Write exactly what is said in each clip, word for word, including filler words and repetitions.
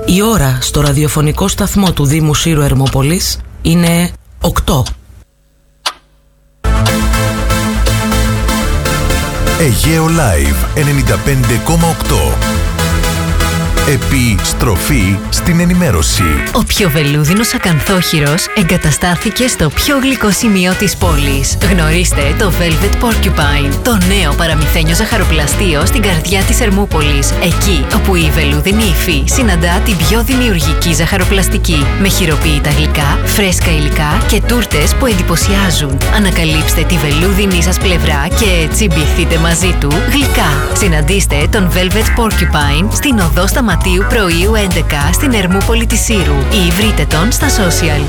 Η ώρα στο ραδιοφωνικό σταθμό του Δήμου Σύρου Ερμόπολης είναι οκτώ. Αιγαίο Live ενενήντα πέντε κόμμα οκτώ. Επιστροφή στην ενημέρωση. Ο πιο βελούδινος ακανθόχειρος εγκαταστάθηκε στο πιο γλυκό σημείο της πόλης. Γνωρίστε το Velvet Porcupine, το νέο παραμυθένιο ζαχαροπλαστείο στην καρδιά της Ερμούπολης. Εκεί όπου η βελούδινη υφή συναντά την πιο δημιουργική ζαχαροπλαστική. Με χειροποίητα γλυκά, φρέσκα υλικά και τούρτες που εντυπωσιάζουν. Ανακαλύψτε τη βελούδινη σας πλευρά και τσιμπηθείτε μαζί του γλυκά. Συναντήστε τον Velvet Porcupine στην οδό Σταματίου Πρωίου έντεκα στην Ερμούπολη της Σύρου ή βρείτε τον στα social.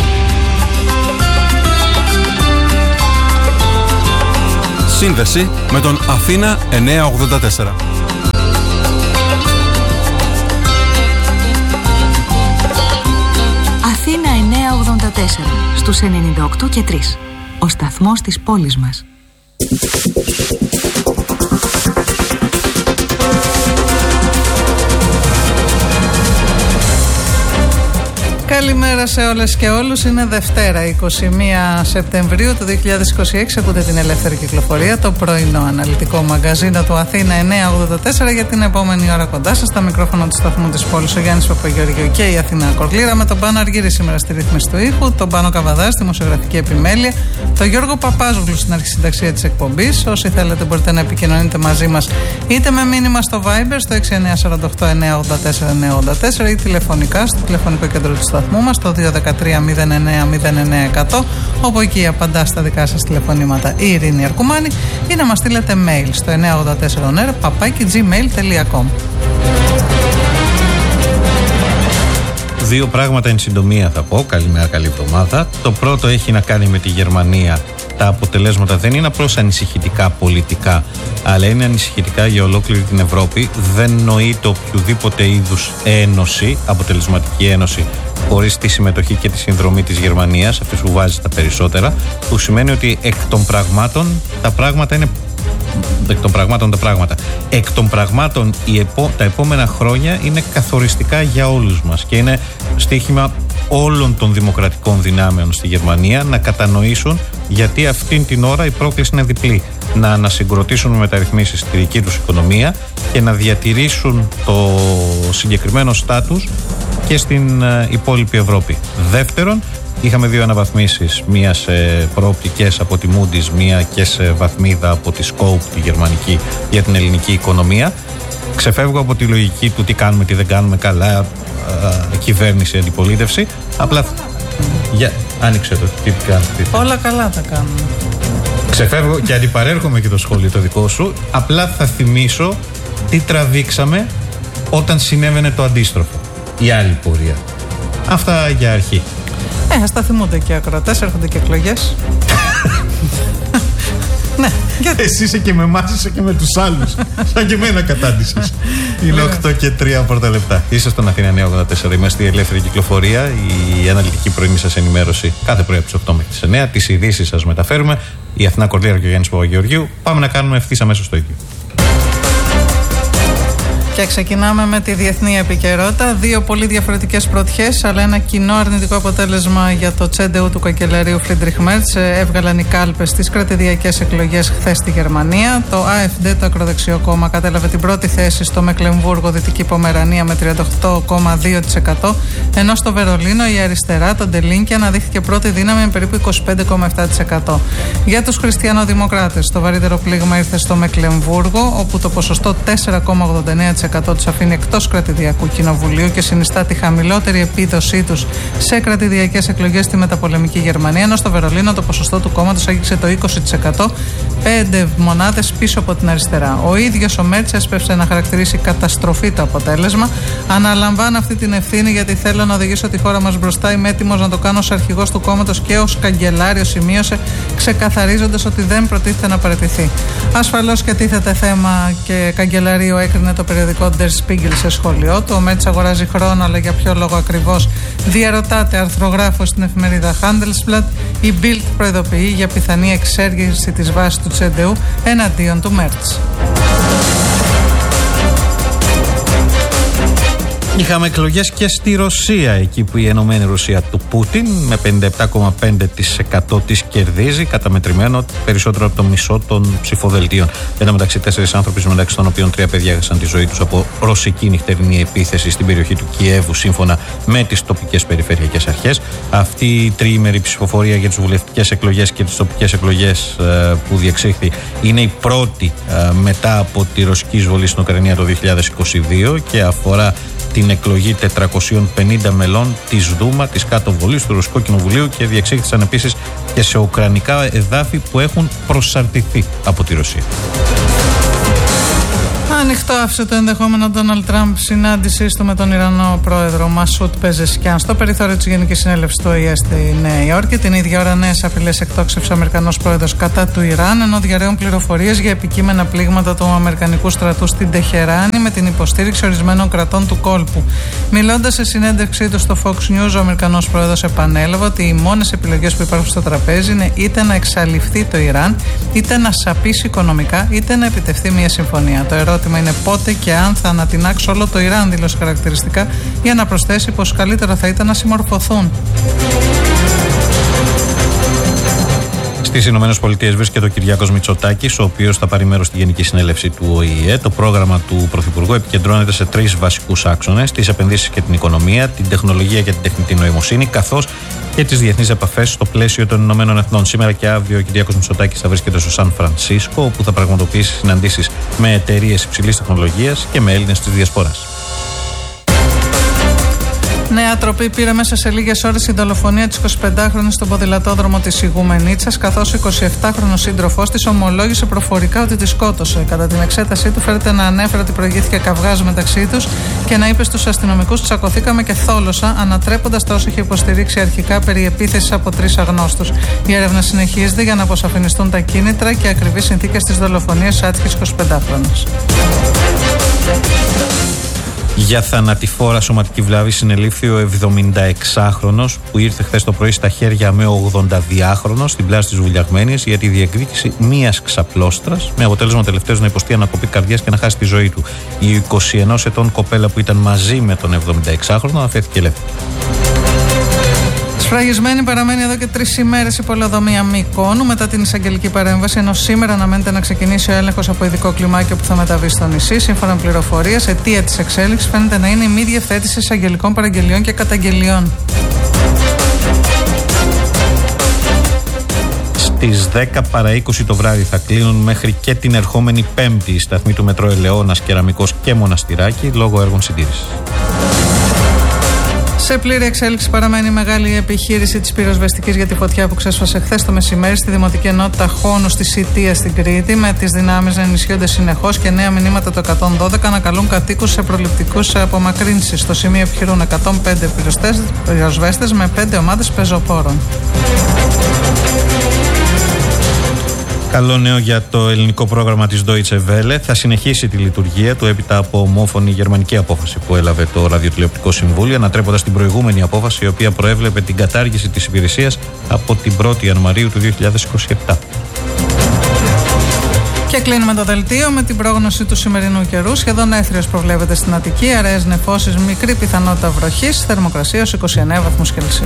Σύνδεση με τον Αθήνα εννιακόσια ογδόντα τέσσερα. Αθήνα εννιακόσια ογδόντα τέσσερα στους ενενήντα οκτώ και τρία. Ο σταθμός της πόλης μας. Καλημέρα σε όλες και όλους. Είναι Δευτέρα, είκοσι μία Σεπτεμβρίου του δύο χιλιάδες είκοσι έξι. Ακούτε την Ελεύθερη Κυκλοφορία, το πρωινό αναλυτικό μαγκαζίνο του Αθήνα εννιακόσια ογδόντα τέσσερα. Για την επόμενη ώρα κοντά σας, στα μικρόφωνα του σταθμού της πόλης, ο Γιάννης Παπαγεωργίου και η Αθηνά Κορλήρα, με τον Πάνο Αργύρη σήμερα στη ρύθμιση του ήχου, τον Πάνο Καβαδά στη δημοσιογραφική επιμέλεια, τον Γιώργο Παπάζογλου στην αρχισυνταξία της εκπομπής. Όσοι θέλετε μπορείτε να επικοινωνείτε μαζί μας είτε με μήνυμα στο Viber στο έξι εννιά τέσσερα οκτώ εννιά ογδόντα τέσσερα εννιά ογδόντα τέσσερα ή τηλεφωνικά στο τηλεφωνικό κέντρο του σταθμού μας το δύο ένα τρία μηδέν εννιά μηδέν εννιά εκατό, όπου εκεί απαντά στα δικά σας τηλεφωνήματα η Ειρήνη Αρκουμάνη, ή να μας στείλετε mail στο εννιά ογδόντα τέσσερα νερ παπάκι τζι μέιλ τελεία κομ. Δύο πράγματα εν συντομία θα πω. Καλημέρα, καλή εβδομάδα. Το πρώτο έχει να κάνει με τη Γερμανία. Τα αποτελέσματα δεν είναι απλώς ανησυχητικά πολιτικά, αλλά είναι ανησυχητικά για ολόκληρη την Ευρώπη. Δεν νοείται οποιοδήποτε είδους ένωση, αποτελεσματική ένωση, χωρίς τη συμμετοχή και τη συνδρομή της Γερμανίας, αυτής που βάζει τα περισσότερα, που σημαίνει ότι εκ των πραγμάτων τα πράγματα είναι εκ των πραγμάτων τα πράγματα. Εκ των πραγμάτων η επό, τα επόμενα χρόνια είναι καθοριστικά για όλους μας και είναι στοίχημα όλων των δημοκρατικών δυνάμεων στη Γερμανία να κατανοήσουν γιατί αυτήν την ώρα η πρόκληση είναι διπλή. Να ανασυγκροτήσουν με μεταρρυθμίσεις τη δική τους οικονομία και να διατηρήσουν το συγκεκριμένο στάτους και στην υπόλοιπη Ευρώπη. Δεύτερον, είχαμε δύο αναβαθμίσεις, μία σε προοπτικές από τη Moody's, μία και σε βαθμίδα από τη Scope, τη γερμανική, για την ελληνική οικονομία. Ξεφεύγω από τη λογική του τι κάνουμε, τι δεν κάνουμε, καλά, α, κυβέρνηση, αντιπολίτευση. Απλά. Για, άνοιξε το, τι κάνουμε. Όλα καλά τα κάνουμε. Ξεφεύγω και αντιπαρέρχομαι και το σχόλιο το δικό σου. Απλά θα θυμίσω τι τραβήξαμε όταν συνέβαινε το αντίστροφο. Η άλλη πορεία. Αυτά για αρχή. Ε, ας τα θυμούνται και οι ακροατές, έρχονται και εκλογές. Ναι, γιατί... Εσύ είσαι και με εμάς, είσαι και με τους άλλους. Σαν και εμένα κατάντησες. Είναι οκτώ και τρία πρώτα λεπτά. Είσαι στον Αθήνα εννιακόσια ογδόντα τέσσερα. Είμαστε η Ελεύθερη Κυκλοφορία, η αναλυτική πρωινή σας ενημέρωση κάθε πρωί από τις οκτώ μέχρι τις εννιά. Τις ειδήσεις σας μεταφέρουμε. Η Αθηνά Κορλήρα και ο Γιάννης Παπαγεωργίου. Πάμε να κάνουμε ευθύς αμέσως το ίδιο. Και ξεκινάμε με τη διεθνή επικαιρότητα. Δύο πολύ διαφορετικές πρωτιές, αλλά ένα κοινό αρνητικό αποτέλεσμα για το τσέντεου του καγκελαρίου Φρίντριχ Μέρτς. Έβγαλαν οι κάλπες στις κρατηδιακές εκλογές χθες στη Γερμανία. Το AfD, το ακροδεξιό κόμμα, κατέλαβε την πρώτη θέση στο Μεκλεμβούργο, Δυτική Πομερανία, με τριάντα οκτώ κόμμα δύο τοις εκατό. Ενώ στο Βερολίνο η αριστερά, το Ντελίνκε, αναδείχθηκε πρώτη δύναμη με περίπου είκοσι πέντε κόμμα επτά τοις εκατό. Για τους χριστιανοδημοκράτες, το βαρύτερο πλήγμα ήρθε στο Μεκλεμβούργο, όπου το ποσοστό τέσσερα κόμμα ογδόντα εννιά τοις εκατό τους αφήνει εκτός κρατηδιακού κοινοβουλίου και συνιστά τη χαμηλότερη επίδοσή τους σε κρατηδιακές εκλογές στη μεταπολεμική Γερμανία. Ενώ στο Βερολίνο το ποσοστό του κόμματος άγγιξε το είκοσι τοις εκατό, πέντε μονάδες πίσω από την αριστερά. Ο ίδιος ο Μέρτς έσπευσε να χαρακτηρίσει καταστροφή το αποτέλεσμα. Αναλαμβάνω αυτή την ευθύνη γιατί θέλω να οδηγήσω τη χώρα μας μπροστά. Είμαι έτοιμος να το κάνω ως αρχηγός του κόμματος και ως καγκελάριος, σημείωσε, ξεκαθαρίζοντας ότι δεν προτίθεται να παραιτηθεί. Ασφαλώς και τίθεται θέμα και καγκελαρίο, έκρινε το περιοδικό Der Spiegel σε σχόλιο του. Ο Μέρτς αγοράζει χρόνο, αλλά για ποιο λόγο ακριβώς, διαρωτάται αρθρογράφος στην εφημερίδα Handelsblatt. Η Bild προειδοποιεί για πιθανή εξέργηση της βάσης του τσέντεου εναντίον του Μέρτς. Είχαμε εκλογές και στη Ρωσία, εκεί που η Ενωμένη Ρωσία του Πούτιν με πενήντα επτά κόμμα πέντε τοις εκατό της κερδίζει, καταμετρημένο περισσότερο από το μισό των ψηφοδελτίων. Εν τω μεταξύ, τέσσερις άνθρωποι, μεταξύ των οποίων τρία παιδιά, έχασαν τη ζωή τους από ρωσική νυχτερινή επίθεση στην περιοχή του Κιέβου, σύμφωνα με τις τοπικές περιφερειακές αρχές. Αυτή η τριήμερη ψηφοφορία για τις βουλευτικές εκλογές και τις τοπικές εκλογές ε, που διεξήχθη είναι η πρώτη ε, μετά από τη ρωσική εισβολή στην Ουκρανία το δύο χιλιάδες είκοσι δύο και αφορά την εκλογή τετρακοσίων πενήντα μελών της Δούμα, της κάτω βολής του Ρωσικού Κοινοβουλίου, και διεξήχθησαν επίσης και σε ουκρανικά εδάφη που έχουν προσαρτηθεί από τη Ρωσία. Ανοιχτό άφησε το ενδεχόμενο Ντόναλντ Τραμπ συνάντησής του με τον Ιρανό πρόεδρο Μασούτ Πεζεσκιάν στο περιθώριο της Γενικής Συνέλευσης του Ο Η Ε στη Νέα Υόρκη. Την ίδια ώρα, νέες απειλές εκτόξευσε ο Αμερικανός πρόεδρος κατά του Ιράν, ενώ διαρρέουν πληροφορίες για επικείμενα πλήγματα του Αμερικανικού στρατού στην Τεχεράνη με την υποστήριξη ορισμένων κρατών του κόλπου. Μιλώντας σε συνέντευξή του στο Fox News, ο Αμερικανός πρόεδρος επανέλαβε ότι οι μόνες επιλογές που υπάρχουν στο τραπέζι είναι είτε να εξαλειφθεί το Ιράν, είτε να σαπίσει οικονομικά, είτε να επιτευχθεί μια συμφωνία. Το ερώτημα είναι πότε και αν θα ανατινάξει όλο το Ιράν, δήλωσε χαρακτηριστικά, για να προσθέσει πως καλύτερα θα ήταν να συμμορφωθούν. Στις Ηνωμένες Πολιτείες βρίσκεται ο Κυριάκος Μητσοτάκης, ο οποίος θα πάρει μέρος στη Γενική Συνέλευση του Ο Η Ε. Το πρόγραμμα του Πρωθυπουργού επικεντρώνεται σε τρεις βασικούς άξονες: τις επενδύσεις και την οικονομία, την τεχνολογία και την τεχνητή νοημοσύνη, καθώς και τις διεθνείς επαφές στο πλαίσιο των Ηνωμένων Εθνών. Σήμερα και αύριο ο Κυριάκος Μητσοτάκης θα βρίσκεται στο Σαν Φρανσίσκο, όπου θα πραγματοποιήσει συναντήσεις με εταιρείες υψηλής τεχνολογίας και με Έλληνες της Διασποράς. Νέα τροπή πήρε μέσα σε λίγες ώρες η δολοφονία της εικοσιπεντάχρονης στον ποδηλατόδρομο της Ιγουμενίτσας, καθώς ο εικοσιεπτάχρονος σύντροφός της ομολόγησε προφορικά ότι τη σκότωσε. Κατά την εξέτασή του, φέρεται να ανέφερε ότι προηγήθηκε καυγάς μεταξύ τους και να είπε στους αστυνομικούς: «Τσακωθήκαμε και θόλωσα», ανατρέποντας τα όσα είχε υποστηρίξει αρχικά περί επίθεσης από τρεις αγνώστους. Η έρευνα συνεχίζεται για να αποσαφινιστούν τα κίνητρα και ακριβείς συνθήκες της δολοφονίας της άτυχης εικοσιπεντάχρονης. Για θανατηφόρα σωματική βλάβη συνελήφθη ο εβδομηνταεξάχρονος που ήρθε χθες το πρωί στα χέρια με ογδονταδυάχρονο στην πλάση της Βουλιαγμένης για τη διεκδίκηση μίας ξαπλώστρας, με αποτέλεσμα ο τελευταίος να υποστεί ανακοπή καρδιάς και να χάσει τη ζωή του. Η εικοσιενός ετών κοπέλα που ήταν μαζί με τον εβδομηνταεξάχρονο αφέθηκε ελεύθερη. Σφραγισμένη παραμένει εδώ και τρεις ημέρες η πολεοδομία Μυκόνου μετά την εισαγγελική παρέμβαση, ενώ σήμερα αναμένεται να ξεκινήσει ο έλεγχος από ειδικό κλιμάκιο που θα μεταβεί στο νησί. Σύμφωνα με πληροφορίες, αιτία της εξέλιξης φαίνεται να είναι η μη διευθέτηση εισαγγελικών παραγγελιών και καταγγελιών. Στις δέκα παρά είκοσι το βράδυ θα κλείνουν μέχρι και την ερχόμενη Πέμπτη οι σταθμοί του μετρό Ελαιώνας, Κεραμικός και Μοναστηράκη λόγω έργων συντήρησης. Σε πλήρη εξέλιξη παραμένει η μεγάλη επιχείρηση της πυροσβεστικής για τη φωτιά που ξέσπασε χθες το μεσημέρι στη Δημοτική Ενότητα Χόνου στη Σιτία στην Κρήτη, με τις δυνάμεις να ενισχύονται συνεχώς και νέα μηνύματα το εκατόν δώδεκα να καλούν κατοίκους σε προληπτικούς απομακρύνσεις. Στο σημείο επιχειρούν εκατόν πέντε πυροσβέστες με πέντε ομάδες πεζοπόρων. Καλό νέο για το ελληνικό πρόγραμμα της Deutsche Welle. Θα συνεχίσει τη λειτουργία του έπειτα από ομόφωνη γερμανική απόφαση που έλαβε το Ραδιοτηλεοπτικό Συμβούλιο, ανατρέποντας την προηγούμενη απόφαση, η οποία προέβλεπε την κατάργηση της υπηρεσίας από την πρώτη Ιανουαρίου του δύο χιλιάδες είκοσι επτά. Και κλείνουμε το δελτίο με την πρόγνωση του σημερινού καιρού. Σχεδόν έθριος προβλέπεται στην Αττική, αραιές νεφώσεις, μικρή πιθανότητα βροχής, θερμοκρασία ως είκοσι εννέα βαθμούς Κελσίου.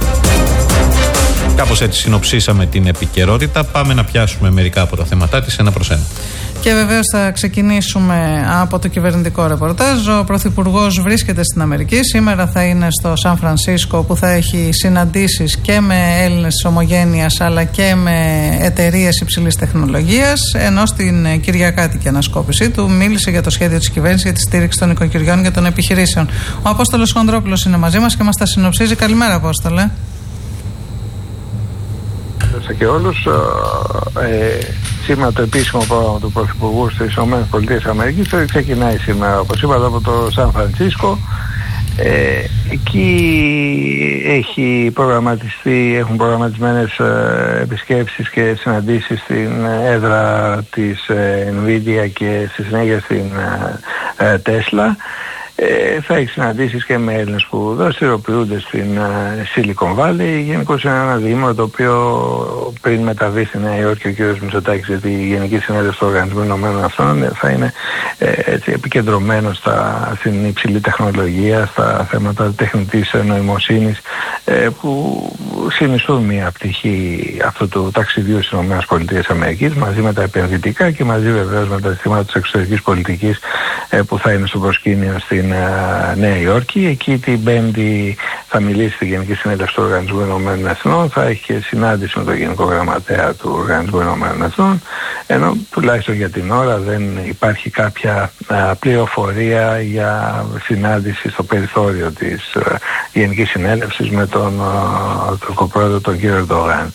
Κάπως έτσι συνοψίσαμε την επικαιρότητα. Πάμε να πιάσουμε μερικά από τα θέματά της ένα προς ένα. Και βεβαίως θα ξεκινήσουμε από το κυβερνητικό ρεπορτάζ. Ο Πρωθυπουργός βρίσκεται στην Αμερική. Σήμερα θα είναι στο Σαν Φρανσίσκο, που θα έχει συναντήσεις και με Έλληνες της ομογένειας αλλά και με εταιρείες υψηλής τεχνολογίας. Ενώ στην κυριακάτικη ανασκόπησή του μίλησε για το σχέδιο της κυβέρνησης για τη στήριξη των οικοκυριών και των επιχειρήσεων. Ο Απόστολος Χονδρόπουλος είναι μαζί μας και μας τα συνοψίζει. Καλημέρα, Απόστολε. Και όλους, ε, σήμερα το επίσημο πρόγραμμα του Πρωθυπουργού στις ΗΠΑ ξεκινάει σήμερα, όπως είπατε, από το Σαν Φρανσίσκο. Ε, εκεί έχει προγραμματιστεί, έχουν προγραμματισμένες ε, επισκέψεις και συναντήσεις στην έδρα της ε, Nvidia και στη συνέχεια στην ε, Tesla. Ε, θα έχει συναντήσεις και με Έλληνες που δραστηριοποιούνται στην uh, Silicon Valley. Γενικώς είναι ένα διήμερο το οποίο πριν μεταβεί στη Νέα Υόρκη ο κ. Μητσοτάκης, γιατί η Γενική Συνέλευση του Οργανισμού Ηνωμένων Εθνών θα είναι ε, έτσι, επικεντρωμένο στα, στην υψηλή τεχνολογία, στα θέματα τεχνητής νοημοσύνης ε, που συνιστούν μια πτυχή αυτού του ταξιδιού στις ΗΠΑ μαζί με τα επενδυτικά και μαζί βεβαίως με τα ζητήματα της εξωτερικής πολιτικής ε, που θα είναι στο προσκήνιο στην uh, Νέα Υόρκη. Εκεί την Πέμπτη θα μιλήσει στη Γενική Συνέλευση του Οργανισμού Ηνωμένων Εθνών, θα έχει και συνάντηση με τον Γενικό Γραμματέα του Οργανισμού Ηνωμένων Εθνών, ενώ τουλάχιστον για την ώρα δεν υπάρχει κάποια uh, πληροφορία για συνάντηση στο περιθώριο της uh, Γενικής Συνέλευσης με τον uh, τουρκοπρόεδρο τον κύριο Ερντογάν.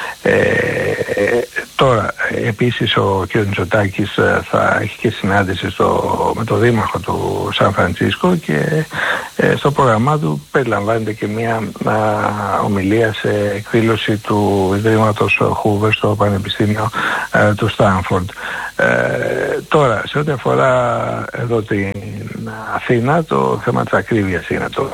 Ε, τώρα επίσης ο κ. Μητσοτάκης θα έχει και συνάντηση στο, με τον δήμαρχο του Σαν Φρανσίσκο και ε, στο πρόγραμμά του περιλαμβάνεται και μια α, ομιλία σε εκδήλωση του Ιδρύματος Hoover στο Πανεπιστήμιο α, του Στάνφορντ. Ε, τώρα σε ό,τι αφορά εδώ την Αθήνα, το θέμα της ακρίβειας είναι το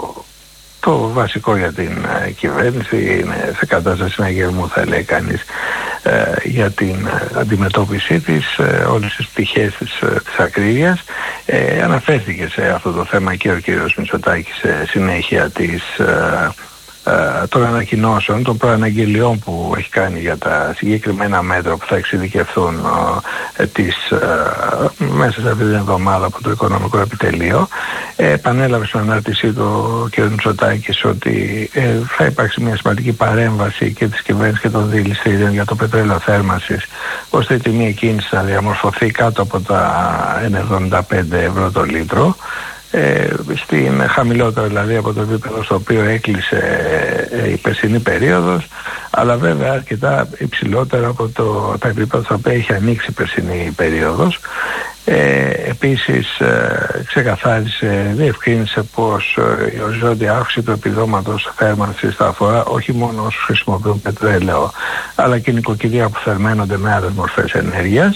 Το βασικό για την uh, κυβέρνηση, είναι σε κατάσταση συναγερμού θα λέει κανείς uh, για την uh, αντιμετώπιση της, uh, όλες τις πτυχές της, uh, της ακρίβειας. Uh, αναφέρθηκε σε αυτό το θέμα και ο κύριος Μητσοτάκης σε συνέχεια της uh, Uh, των ανακοινώσεων, των προαναγγελιών που έχει κάνει για τα συγκεκριμένα μέτρα που θα εξειδικευθούν uh, τις, uh, μέσα σε αυτή την εβδομάδα από το Οικονομικό Επιτελείο. Ε, επανέλαβε στην ανάρτησή του ο κ. Μητσοτάκης ότι ε, θα υπάρξει μια σημαντική παρέμβαση και της κυβέρνησης και των δηληστήριων για το πετρέλαιο θέρμανσης, ώστε η τιμή εκείνης να διαμορφωθεί κάτω από τα ένα κόμμα εβδομήντα πέντε ευρώ το λίτρο. Ε, στην χαμηλότερο δηλαδή από το επίπεδο στο οποίο έκλεισε ε, η περσινή περίοδος, αλλά βέβαια αρκετά υψηλότερο από το, τα επίπεδα στα οποία έχει ανοίξει η περσινή περίοδος. Ε, επίσης ε, ξεκαθάρισε, διευκρίνησε πως ε, η οριζόντια αύξηση του επιδόματος θέρμανσης θα αφορά όχι μόνο όσους χρησιμοποιούν πετρέλαιο, αλλά και νοικοκυριά που θερμαίνονται με άλλες μορφές ενέργειας.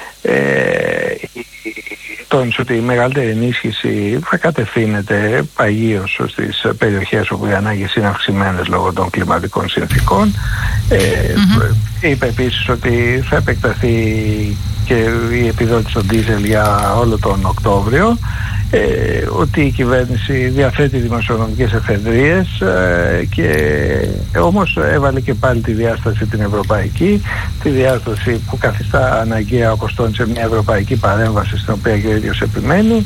Ε, τόνισε ότι η μεγαλύτερη ενίσχυση θα κατευθύνεται παγίως στις περιοχές όπου οι ανάγκες είναι αυξημένες λόγω των κλιματικών συνθήκων. Ε, mm-hmm. Είπε επίσης ότι θα επεκταθεί και η επιδότηση στον ντίζελ για όλο τον Οκτώβριο. Ε, ότι η κυβέρνηση διαθέτει δημοσιονομικές εφεδρείες ε, και όμως έβαλε και πάλι τη διάσταση την ευρωπαϊκή, τη διάσταση που καθιστά αναγκαία, όπως τόνισε, μια ευρωπαϊκή παρέμβαση στην οποία και ο ίδιος επιμένει,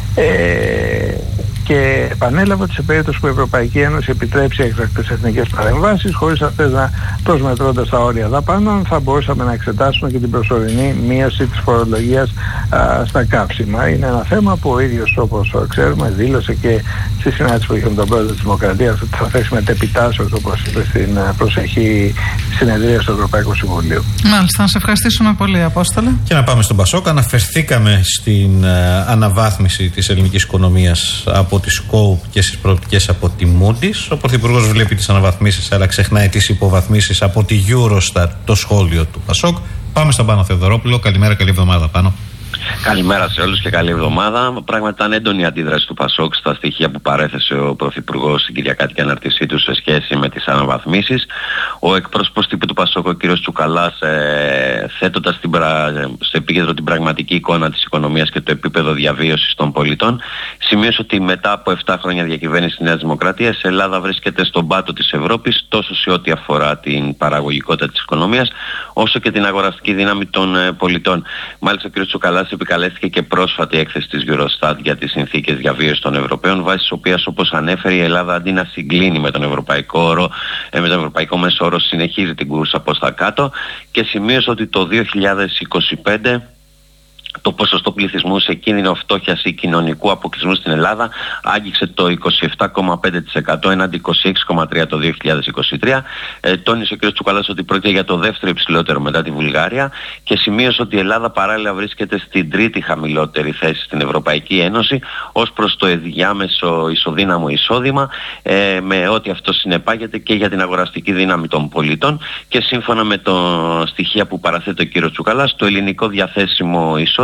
ε, και επανέλαβε ότι σε περίπτωση που η Ευρωπαϊκή Ένωση επιτρέψει έκτακτες εθνικές παρεμβάσεις, χωρίς αυτές να προσμετρώντας τα όρια δαπάνων, θα μπορούσαμε να εξετάσουμε και την προσωρινή μείωση της φορολογίας α, στα κάψιμα. Είναι ένα θέμα που ο ίδιος, όπως ξέρουμε, δήλωσε και στη συνάντηση που είχε με τον πρόεδρο της Δημοκρατίας ότι θα θέσει μετεπιτάσεως, όπως είπε, στην προσεχή συνεδρία του Ευρωπαϊκού Συμβουλίου. Μάλιστα, να σε ευχαριστήσουμε πολύ, Απόστολε. Και να πάμε στον Πασόκ. Αναφερθήκαμε στην uh, αναβάθμιση της ελληνικής οικονομίας από τη Σκόουπ και στις προοπτικές από τη Moody's. Ο Πρωθυπουργός βλέπει τις αναβαθμίσεις, αλλά ξεχνάει τις υποβαθμίσεις από τη Eurostat, το σχόλιο του Πασόκ. Πάμε στον Πάνο Θεοδωρόπουλο. Καλημέρα, καλή εβδομάδα, Πάνο. Καλημέρα σε όλους και καλή εβδομάδα. Πράγματι ήταν έντονη η αντίδραση του Πασόκ στα στοιχεία που παρέθεσε ο Πρωθυπουργός στην κυριακάτικη αναρτησή του σε σχέση με τις αναβαθμίσεις. Ο εκπρόσωπος τύπου του Πασόκ, ο κ. Τσουκαλάς, ε, θέτοντας την πρα... στο επίκεντρο την πραγματική εικόνα της οικονομίας και το επίπεδο διαβίωσης των πολιτών, σημείωσε ότι μετά από επτά χρόνια διακυβέρνησης της Νέας Δημοκρατίας, η Ελλάδα βρίσκεται στον πάτο της Ευρώπης, τόσο σε ό,τι αφορά την παραγωγικότητα της οικονομίας, όσο και την αγοραστική δύναμη των ε, πολιτών. Μάλιστα, ο κ. Τσουκαλάς επικαλέστηκε και πρόσφατη έκθεση της Eurostat για τις συνθήκες διαβίωσης των Ευρωπαίων, βάσει της οποίας, όπως ανέφερε, η Ελλάδα αντί να συγκλίνει με τον ευρωπαϊκό όρο, με τον ευρωπαϊκό μέσο όρο, συνεχίζει την κούρσα προς τα κάτω, και σημείωσε ότι το δύο χιλιάδες είκοσι πέντε το ποσοστό πληθυσμού σε κίνδυνο φτώχειας ή κοινωνικού αποκλεισμού στην Ελλάδα άγγιξε το είκοσι επτά κόμμα πέντε τοις εκατό έναντι είκοσι έξι κόμμα τρία τοις εκατό το δύο χιλιάδες είκοσι τρία. Ε, τόνισε ο κ. Τσουκαλάς ότι πρόκειται για το δεύτερο υψηλότερο μετά τη Βουλγαρία και σημείωσε ότι η Ελλάδα παράλληλα βρίσκεται στην τρίτη χαμηλότερη θέση στην Ευρωπαϊκή Ένωση ως προς το ενδιάμεσο ισοδύναμο εισόδημα, ε, με ό,τι αυτό συνεπάγεται και για την αγοραστική δύναμη των πολιτών. Και σύμφωνα με το στοιχεία που παραθέτει ο κ. Τσουκαλάς, το ελληνικό διαθέσιμο εισόδημα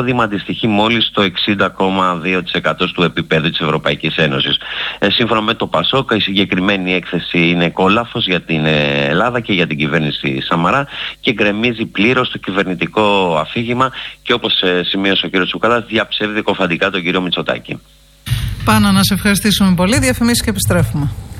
εισόδημα αντιστοιχεί μόλις το εξήντα κόμμα δύο τοις εκατό του επίπεδου της Ευρωπαϊκής Ένωσης. Ε, σύμφωνα με το Πασόκ, η συγκεκριμένη έκθεση είναι κόλαφος για την Ελλάδα και για την κυβέρνηση Σαμαρά και γκρεμίζει πλήρως το κυβερνητικό αφήγημα και, όπως ε, σημείωσε ο κ. Τσουκαλάς, διαψεύδει κοφαντικά τον κύριο Μητσοτάκη. Πάνω, να σε ευχαριστήσουμε πολύ. Διαφημίσεις και επιστρέφουμε.